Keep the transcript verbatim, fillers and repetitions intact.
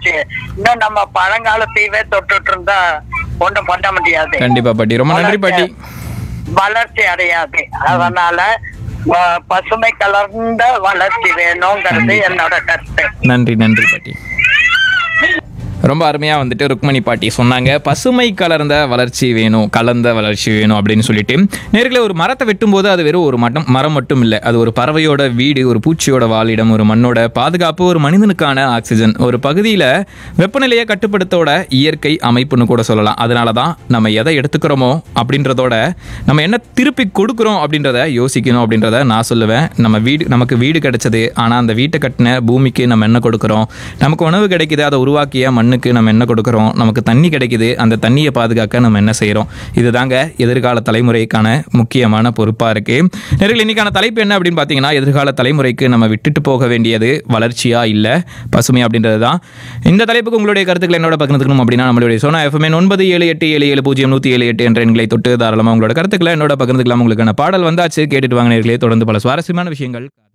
வளர்ச்சி. இன்னும் நம்ம பழங்காலத்தையவே தொட்டுட்டு இருந்தா ஒண்ணும் பண்ண முடியாது. கண்டிப்பா பாட்டி, ரொம்ப நன்றி பாட்டி. வளர்ச்சி அடையாது. அதனால அஹ், பசுமை கலர்ந்த வளர்ச்சி வேணுங்கிறது என்னோட கருத்து. நன்றி நன்றி பாட்டி. ரொம்ப அருமையாக வந்துட்டு ருக்மணி பாட்டி சொன்னாங்க, பசுமை கலர்ந்த வளர்ச்சி வேணும், கலந்த வளர்ச்சி வேணும் அப்படின்னு சொல்லிட்டு. நேர்களை ஒரு மரத்தை வெட்டும்போது அது வெறும் ஒரு மட்டம் மரம் மட்டும் இல்லை, அது ஒரு பறவையோட வீடு, ஒரு பூச்சியோட வாழிடம், ஒரு மண்ணோட பாதுகாப்பு, ஒரு மனிதனுக்கான ஆக்சிஜன், ஒரு பகுதியில் வெப்பநிலையை கட்டுப்படுத்தோட இயற்கை அமைப்புன்னு கூட சொல்லலாம். அதனால தான் நம்ம எதை எடுத்துக்கிறோமோ அப்படின்றதோட நம்ம என்ன திருப்பி கொடுக்குறோம் அப்படின்றத யோசிக்கணும் அப்படின்றத நான் சொல்லுவேன். நம்ம வீடு, நமக்கு வீடு கிடைச்சது, ஆனால் அந்த வீட்டை கட்டின பூமிக்கு நம்ம என்ன கொடுக்குறோம், நமக்கு உணவு கிடைக்குது, அதை உருவாக்கிய மண்ணுக்கு நம்ம என்ன கொடுக்குறோம், நமக்கு தண்ணி கிடைக்குது, அந்த தண்ணியை பாதுகாக்க நம்ம என்ன செய்கிறோம். இதுதாங்க எதிர்கால தலைமுறைக்கான முக்கியமான பொறுப்பாக இருக்குது. நேயர்களே, இன்னைக்கான தலைப்பு என்ன அப்படின்னு பார்த்தீங்கன்னா, எதிர்கால தலைமுறைக்கு நம்ம விட்டுட்டு போக வேண்டியது வளர்ச்சியா இல்லை பசுமை அப்படின்றது தான். இந்த தலைப்புக்கு உங்களுடைய கருத்துக்களை என்னோட பகிர்ந்துக்கணும் அப்படின்னா நம்மளுடைய சோனா எஃப்எம் ஒன்பது ஏழு எட்டு ஏழு ஏழு பூஜ்ஜியம் நூற்றி ஏழு எட்டு என்ற எண்களை தொட்டு தாராளமாக உங்களோட கருத்துக்களை என்னோட பகிர்ந்துக்கலாம். உங்களுக்கான பாடல் வந்தாச்சு, கேட்டுட்டு வாங்க நேயர்களே. தொடர்ந்து பல சுவாரஸ்யமான விஷயங்கள்